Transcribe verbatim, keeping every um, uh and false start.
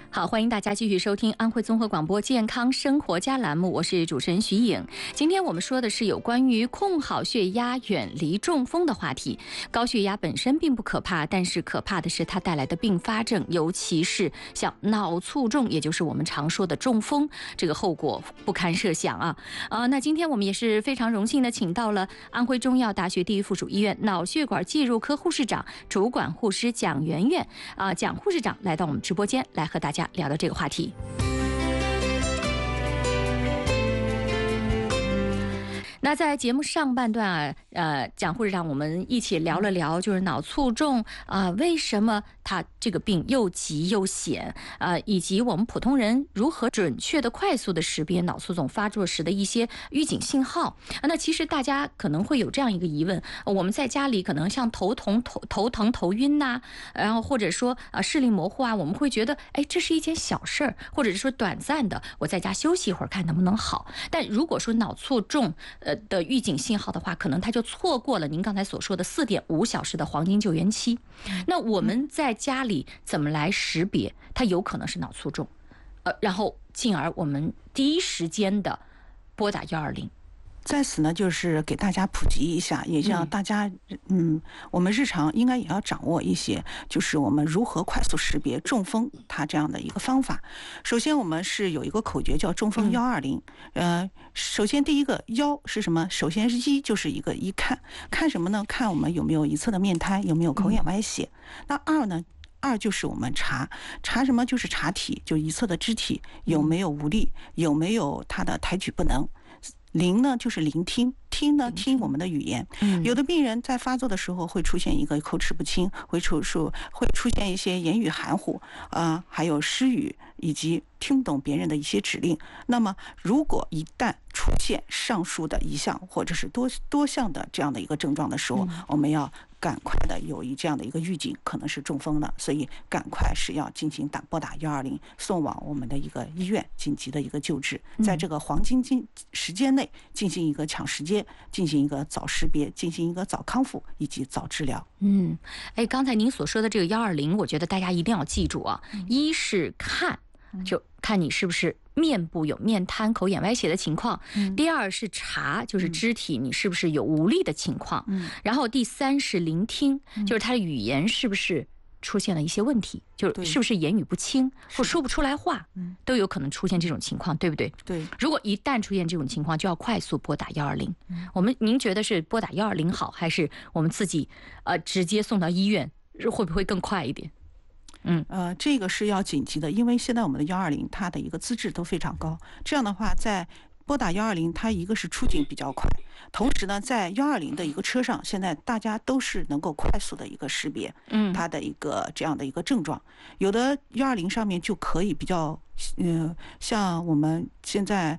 好，欢迎大家继续收听安徽综合广播健康生活家栏目，我是主持人徐颖。今天我们说的是有关于控好血压、远离中风的话题。高血压本身并不可怕，但是可怕的是它带来的并发症，尤其是像脑卒中，也就是我们常说的中风，这个后果不堪设想啊！啊、呃，那今天我们也是非常荣幸的请到了安徽中药大学第一附属医院脑血管介入科护士长、主管护师蒋媛媛啊，蒋护士长来到我们直播间来和大家聊聊这个话题。那在节目上半段啊，呃，蒋护士长我们一起聊了聊，就是脑卒中啊、呃，为什么它这个病又急又险啊、呃，以及我们普通人如何准确的、快速的识别脑卒中发作时的一些预警信号。啊、那其实大家可能会有这样一个疑问：我们在家里可能像头痛、头头疼、头晕呐、啊，然后或者说啊、呃、视力模糊啊，我们会觉得哎这是一件小事儿，或者是说短暂的，我在家休息一会儿看能不能好。但如果说脑卒中呃的预警信号的话，可能它就错过了您刚才所说的四点五小时的黄金救援期。那我们在家里怎么来识别它有可能是脑卒中，呃，然后进而我们第一时间的拨打一二零。 在此呢，就是给大家普及一下，也让大家，嗯，我们日常应该也要掌握一些，就是我们如何快速识别中风它这样的一个方法。首先，我们是有一个口诀叫中风幺二零，呃，首先第一个幺是什么？首先是一就是一个一看，看什么呢？看我们有没有一侧的面瘫，有没有口眼歪斜。那二呢？二就是我们查查什么？就是查体，就一侧的肢体有没有无力，有没有他的抬举不能。聆呢就是聆听，听呢听我们的语言。有的病人在发作的时候会出现一个口齿不清，会出出会出现一些言语含糊啊、呃，还有失语，以及听不懂别人的一些指令。那么如果一旦出现上述的一项或者是多多项的这样的一个症状的时候，我们要赶快的有一这样的一个预警，可能是中风了，所以赶快是要进行打拨打一二零，送往我们的一个医院紧急的一个救治，在这个黄金金时间内进行一个抢时间，进行一个早识别，进行一个早康复以及早治疗。 嗯，哎，刚才您所说的这个幺二零，我觉得大家一定要记住啊，一是看，就看你是不是面部有面瘫、口眼歪斜的情况。第二是查，就是肢体你是不是有无力的情况。然后第三是聆听，就是他的语言是不是出现了一些问题，就是是不是言语不清或说不出来话，都有可能出现这种情况，对不对？ 对。如果一旦出现这种情况，就要快速拨打一二零。我们您觉得是拨打一二零好，还是我们自己呃直接送到医院，会不会更快一点？ 嗯，呃，这个是要紧急的，因为现在我们的幺二零它的一个资质都非常高，这样的话，在拨打幺二零，它一个是出警比较快，同时呢，在幺二零的一个车上，现在大家都是能够快速的一个识别，嗯，它的一个这样的一个症状，有的幺二零上面就可以比较，呃，像我们现在。